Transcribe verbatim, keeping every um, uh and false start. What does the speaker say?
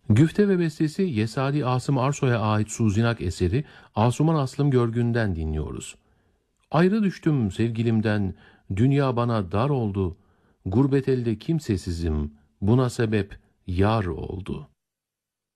Güfte ve bestesi Yesari Asım Arsoy'a ait Suzinak eseri Asuman Aslım Görgün'den dinliyoruz. Ayrı düştüm sevgilimden, dünya bana dar oldu, gurbet elde kimsesizim, buna sebep yar oldu.